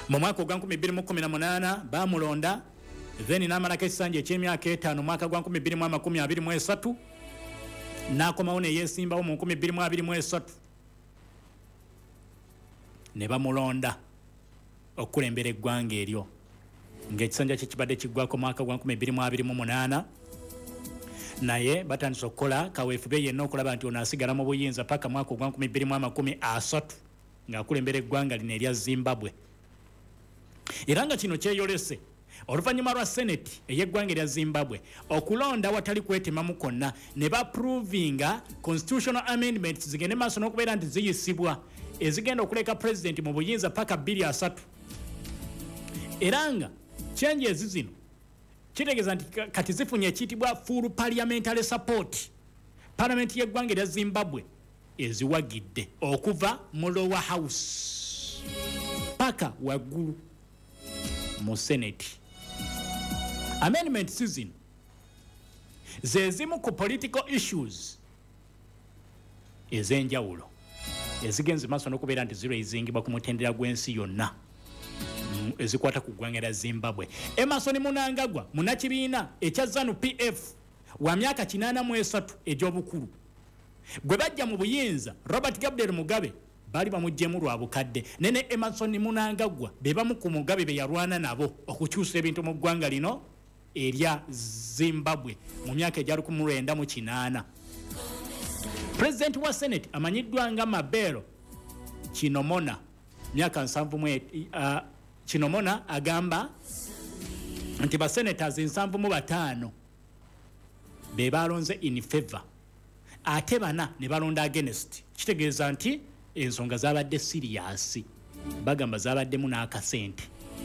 mu mwaka gwa 2018 bamulonda then n'amalako ekisanja eky'emyaka 5 mwaka gwa 2023 n'akomawo ne yeesimbawo mu 2023 ne bamulonda okulembera eggwanga eryo ng'ekisanja kye kibadde kiggwako mwaka gwa 2028 naye batandise okukola kaweefube yenna okulaba nti ono asigala mu buyinza paka mwaka gwa 2030 ng'akulembera eggwanga lino erya Zimbabwe. Era nga kino kyeyolese oluvannyuma lwa Senate ey'eggwanga erya Zimbabwe okulonda watali kwetemamu konna ne baprovinga constitutional amendments zigende maaso n'okubeera nti ziyisibwa ezigenda okuleka president mu buyinza paka 23. Era nga changes zino kitegeeza nti kati zifunye ekiyitibwa full parliamentary support. Parliament y'eggwanga erya Zimbabwe eziwagidde okuva mu lower house paka waggulu mu Senate. Amendment season zezimu ku political issues ez'enjawulo ezigenze maaso n'okubeera nti ziraisingibwa ku mutendera gw'ensi yonna ezikwata ku ggwanga lya Zimbabwe. Emerson Mnangagwa munnakibiina ekya ZANU-PF wa myaka 83 egy'obukulu gwe bajja mu buyinza Robert Gabriel Mugabe bali bamuggyemu lwa bukadde nene Emerson Mnangagwa be bamu ku Mugabe be yalwana nabo okukyusa ebintu mu ggwanga lino erya Zimbabwe mu myaka egya 1998. President wa Senate amanyiddwa nga Mabelo Chinomona myaka 7 Chinomona agamba nti ba senators 75 be balonze in favor ate bana ne balonda against. Kitegeeza nti ensonga zabadde serious, bagamba zabaddemu n'akasente.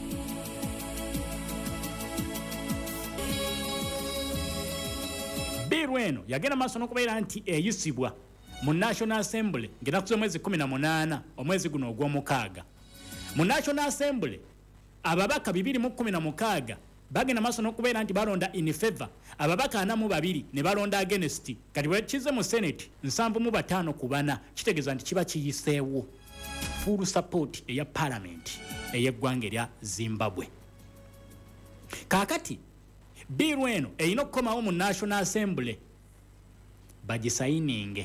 Bill eno yagenda maaso n'okubeera nti eyisibwa mu National Assembly ng'enaku z'omwezi 18 omwezi guno ogw'omukaaga. Mu National Assembly ababaka 216 bagenda maaso n'okubeera nti balonda in favor, ababaka 42 ne balonda against. Kati bwe kize mu Senate 75 ku 4 kitegeeza nti kiba kiyiseewo full support eya parliament ey'eggwanga erya Zimbabwe. Kaakati bill eno erina okukomawo mu National Assembly bagisayininge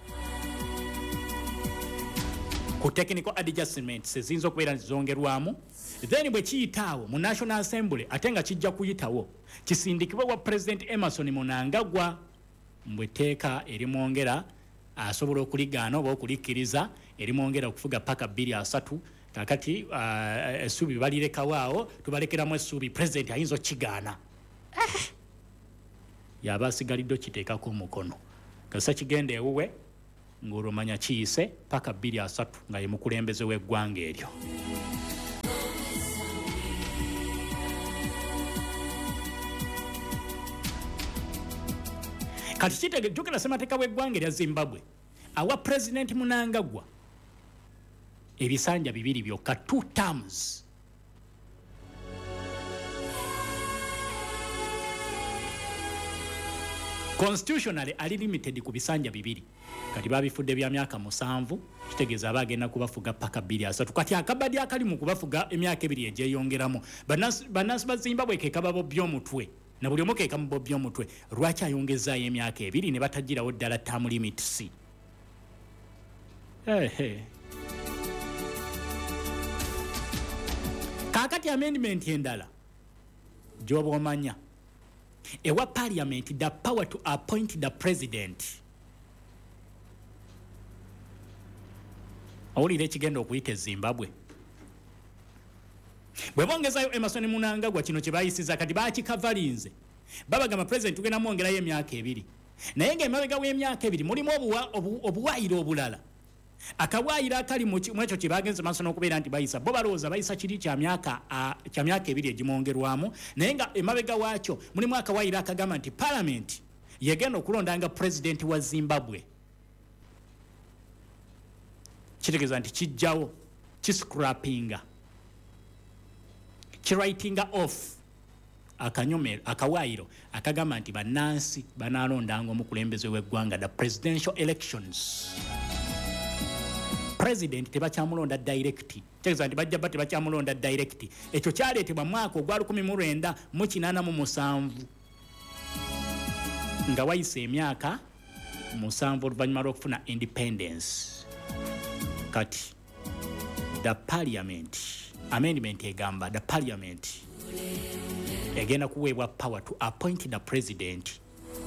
ku technical adjustments eziyinza okubeera nti zongerwamu, then bwe kiyitaawo mu National Assembly ate nga kijja kuyitawo kisindikibwe wa President Emerson Mnangagwa mbweteeka erimwongera asobola okuligaana oba okulikkiriza erimwongera okufuga paka 23. Kakati essuubi balirekawo awo tubalekeramu essuubi President ayinza okkigaana yaba asigalidde okiteekako omukono kasa kigenda ewuwe ng'olumanya kiyise paka 23 nga ye mukulembeze w'eggwanga eryo. Kati kitegejjukira ssemateeka w'eggwanga erya Zimbabwe awa President Mnangagwa ebisanja 2 byokka 2 terms. Constitutionally ali limited ku bisanja 2 kati babifudde bya myaka 7 kitegeeza abagenda kubafuga paka 23. Kati akabadi akali mu kubafuga emyaka 2 egyeyongeramu banasi ba Zimbabwe kekababo by'omutwe na buli omu kekamu by'omutwe lwaki ayongezaayo emyaka 2 ne batagirawo ddala term limits. Kaakati amendment endala gy'oba omanya ewa parliament the power to appoint the president. Awulira ekigenda okuyita Zimbabwe bwe bongezayo Emerson Mnangagwa kino kye bayisiza kati bakikavalinze babagamba president tugenda mwongerayo emyaka 2 naye ng'emabega w'emyaka 2 mulimu obuwaayiro obulala akawaayiro akali mu ekyo kye bagenze maaso n'okubeera nti bayisa bo balowooza bayisa kiri kya myaka 2 egimwongerwamu naye nga emabega waakyo mulimu akawaayiro akagamba nti parliament yegenda okulondanga president wa Zimbabwe. Kitegeeza nti kijjawo kiscrappinga writinga off akawaayiro akagamba nti bannansi banaalondanga omukulembeze w'eggwanga the presidential elections president tebakyamulonda direct tegeza nti bajja bate bakyamulonda direct ekyo kyaleetebwa mwaka ogwa 1987 nga wayise emyaka 7 oluvannyuma lw'okufuna independence kati the parliament amendment egamba the parliament egenda kuweebwa power to appoint the president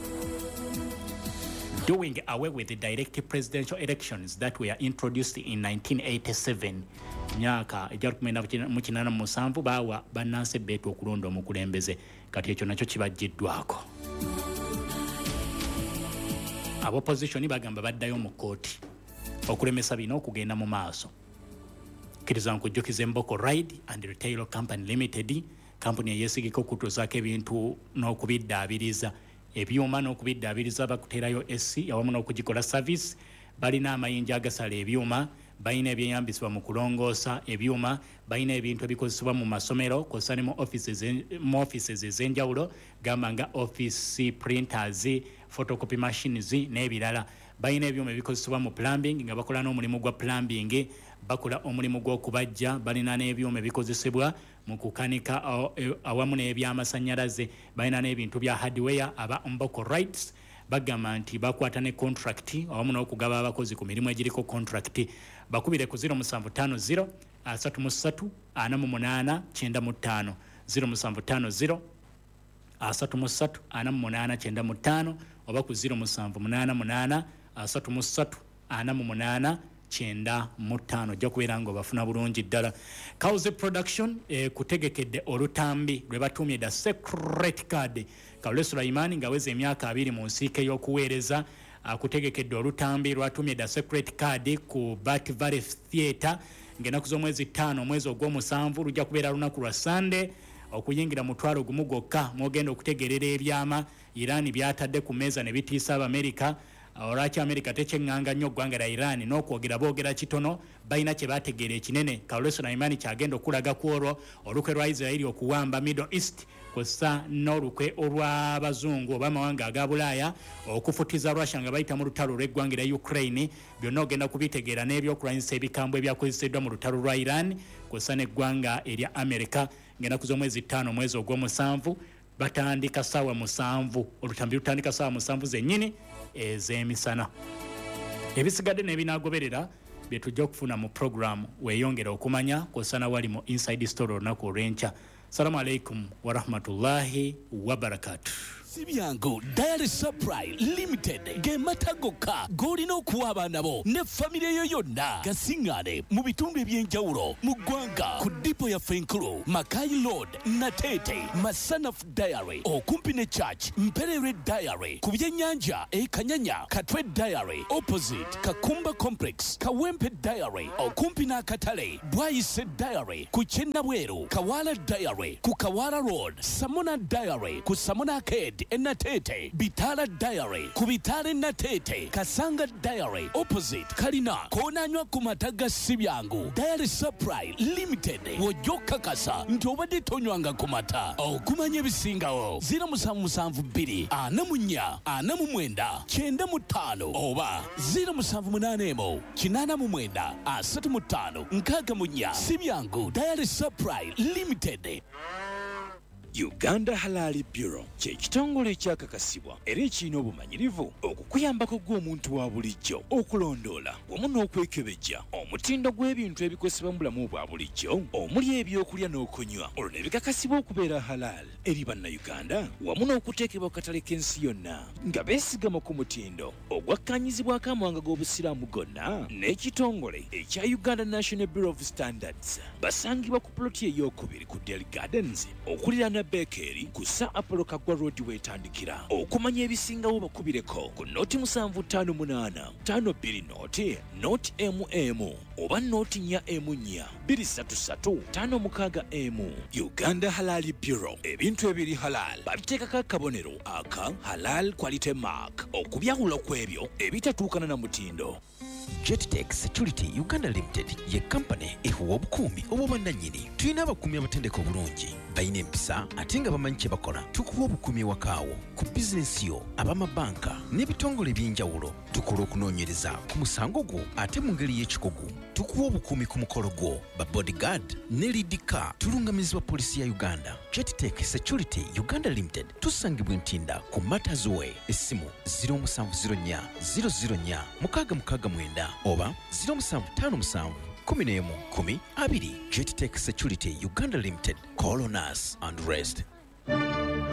doing away with the direct presidential elections that were introduced in 1987 myaka ejja 1987 bawa bannansi beetu okulonda omukulembeze kati ekyo nakyo kibajjiddwako abopposition bagamba baddayo mu kooti okulemesa bino okugenda mu maaso kiriza nkujjukiza Mboko Ride and Retail Company Limited kampuni eyesigika okutuuzaako ebintu n'okubiddaabiriza ebyuma n'okubiddaabiriza bakuterayo SC awamu n'okugikola service balina amayinja agasala ebyuma balina ebyeyambisibwa mu kulongoosa ebyuma balina ebintu ebikozesebwa mu masomero kosa ne mu offices ez'enjawulo gamba nga office printers photocopy machines n'ebirala balina ebyuma ebikozesebwa mu plumbing nga bakola n'omulimu gwa plumbing bakola omulimu gw'okubajja balina n'ebyuma ebikozesebwa mu kukanika awamu n'ebyamasanyalaze balina n'ebintu bya hardware aba Mboko Rights bagamba nti bakwata ne contract awamu n'okugaba abakozi ku mirimu egiriko contract bakubire ku 0750 33 48 95 0750 33 48 95 oba ku 0788 33 48 95 ojja kubeera nga obafuna bulungi ddala Kauze Production kutegekedde olutambi lwe batumye da secret card Kaule Sulaimani ngaweze emyaka 2 mu nsiike y'okuweereza kutegekedde olutambi lwatumye da secret card ku Bat Valley Theatre ng'ennaku z'omwezi 5 omwezi ogw'omusanvu lujja kubeera lunaku lwa Sunday okuyingira mutwalo gumu gokka mwogenda okutegerera ebyama Iran byatadde ku meeza ne bitiisa Abamerika olwaki Amerika tekyenganga nnyo ggwanga lya Iran n'okwogera boogera kitono balina kye baategeera ekinene Kaule Sulaimani kyagenda okulaga ku olwo olukwe lwa Israeli okuwamba Middle East kw'ossa n'olukwe olw'abazungu oba amawanga aga Bulaaya okufutiza Russia nga bayita mu lutalo lw'eggwanga lya Ukraine byonna ogenda kubitegeera n'ebyokulwanyisa ebikambwe ebyakozeseddwa mu lutalo lwa Iran kw'ossa n'eggwanga erya Amerika ng'ennaku z'omwezi 5 omwezi ogw'omusanvu batandika saawa 7 olutambi lutandika saawa 7 zennyini ez'emisana ebisigadde n'ebinaagoberera bye tujja okufuna mu program weeyongera okumanya kw'ossa wali mu inside story olunaku olw'enkya. Salamu alaikum wa rahmatullahi wa barakatuh. Sibyango Diary Supply Limited gematagoka golina okuwa abaana bo ne family yo yonna gasingane mu bitundu ebyenjawulo mu ggwanga ku dipo ya Fenkulu Makai Road Natete Masanaf Diary okumpi ne Church Mperere Diary ku byennyanja Kanyanya Katwe Diary opposite Kakumba Complex Kawempe Diary okumpi n'akatale Bwayise Diary ku Chenabweru Kawala Diary ku Kawala Road Samona Diary ku Samona Arcade Natete Bitala Diary ku Bitale Natete Kasanga Diary opposite Kalina konanywa ku mataga Sibyangu Diary Supply Limited wojoka kasa nti obadde tonywanga ku mata okumanya ebisingawo 0772 44 49 95 oba 0781 89 35 64 Sibyangu Diary Supply Limited. Uganda Halal Bureau ky'ekitongole ekyakakasibwa era ekirina obumanyirivu okukuyambako gw'omuntu wa bulijjo okulondoola wamu n'okwekebejja omutindo gw'ebintu ebikozesebwa mu bulamu bwa bulijjo omuli ebyokulya n'okunywa olwo ne bikakasibwa okubeera halal eri bannayuganda wamu n'okuteekebwa ku katale k'ensi yonna nga beesigama ku mutindo ogwakkanyizibwako amawanga g'obusiraamu gonna n'ekitongole ekya Uganda National Bureau of Standards basangibwa ku ploti ey'okubiri ku Delhi Gardens okuliraana Bekeri kusa Apollo Kagwa Road wetandikira okumanya ebisingawo bakubireko ku noti 758 52 noti oba noti 4 233 Uganda Halal Bureau ebintu ebiri halal babiteekako akabonero aka halal quality mark okubyawula kw'ebyo ebitatuukana na mutindo. JetTech Security Uganda Limited ye company ehuwa obukuumi obw'obwannannyini. Tulina abakuumi abatendeka obulungi balina empisa ate nga bamanyi kye bakola. Tukuwa obukuumi ewakaawo ku bizinensi yo ab'amabanka n'ebitongole eby'enjawulo. Tukola okunoonyereza ku musango gwo ate mu ngeri y'ekikugu. tukuwa obukuumi ku mukolo gwo. Ba bodyguard ne lidika tulungamizibwa polisi ya Uganda. Jettech Security Uganda Limited tusangibwa Ntinda ku Matters Way. Essimu 0704 004 669 oba 0757 11 10 2. Jettech Security Uganda Limited. Call on us and rest.